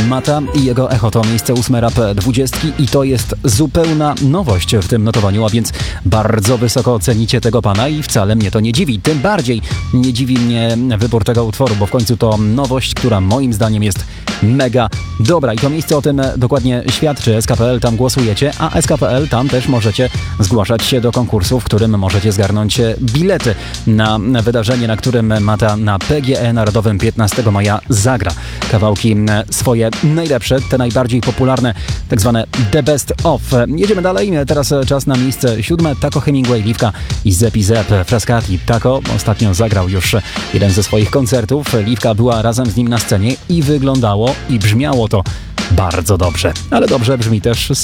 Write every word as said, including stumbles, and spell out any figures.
Mata i jego Echo to miejsce ósme rap dwudziestki i to jest zupełna nowość w tym notowaniu, a więc bardzo wysoko cenicie tego pana i wcale mnie to nie dziwi. Tym bardziej nie dziwi mnie wybór tego utworu, bo w końcu to nowość, która moim zdaniem jest mega dobra i to miejsce o tym dokładnie świadczy. S K P L tam głosujecie, a S K P L tam też możecie zgłaszać się do konkursu, w którym możecie zgarnąć bilety na wydarzenie, na którym Mata na P G E Narodowym piętnastego maja zagra kawałki swoje najlepsze, te najbardziej popularne, tak zwane The Best Of. Jedziemy dalej, teraz czas na miejsce siódme. Taco Hemingway, Liwka i Zepi Zep. Frascati. Taco ostatnio zagrał już jeden ze swoich koncertów. Liwka była razem z nim na scenie i wyglądało i brzmiało to bardzo dobrze. Ale dobrze brzmi też